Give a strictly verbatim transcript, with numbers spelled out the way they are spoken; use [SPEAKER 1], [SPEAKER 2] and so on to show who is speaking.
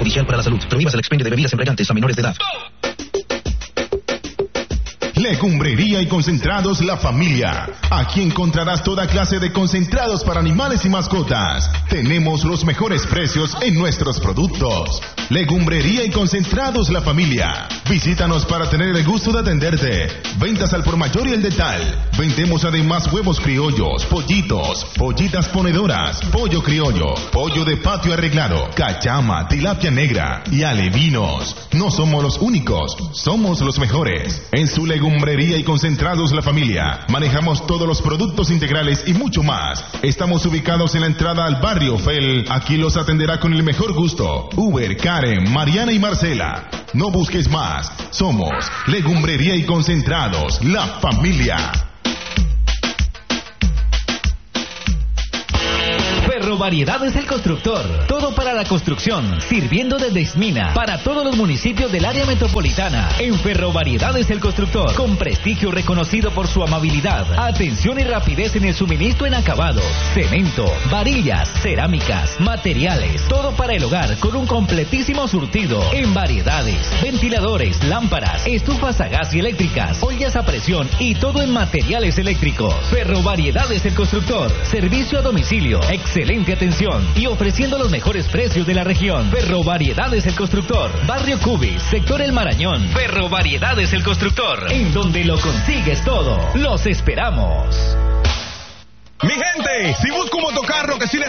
[SPEAKER 1] perjudicial para la salud. Prohíbas el expendio de bebidas embriagantes a menores de edad.
[SPEAKER 2] Legumbrería y concentrados La Familia. Aquí encontrarás toda clase de concentrados para animales y mascotas. Tenemos los mejores precios en nuestros productos. Legumbrería y concentrados La Familia. Visítanos para tener el gusto de atenderte. Ventas al por mayor y el detal. Vendemos además huevos criollos, pollitos, pollitas ponedoras, pollo criollo, pollo de patio arreglado, cachama, tilapia negra y alevinos. No somos los únicos, somos los mejores. En su Legumbrería y concentrados La Familia manejamos todos los productos integrales y mucho más. Estamos ubicados en la entrada al barrio Fel. Aquí los atenderá con el mejor gusto Uber, Karen, Mariana y Marcela. No busques más, somos Legumbrería y concentrados La Familia.
[SPEAKER 3] Ferrovariedades El Constructor. Todo para la construcción, sirviendo desde Esmina para todos los municipios del área metropolitana. En Ferrovariedades El Constructor, con prestigio reconocido por su amabilidad, atención y rapidez en el suministro en acabados, cemento, varillas, cerámicas, materiales, todo para el hogar con un completísimo surtido en variedades, ventiladores, lámparas, estufas a gas y eléctricas, ollas a presión y todo en materiales eléctricos. Ferrovariedades El Constructor, servicio a domicilio, excelente atención y ofreciendo los mejores precios de la región. Ferrovariedades El Constructor, Barrio Cubis, Sector El Marañón. Ferrovariedades El Constructor, en donde lo consigues todo. Los esperamos.
[SPEAKER 4] Mi gente, si busco un motocarro que sí le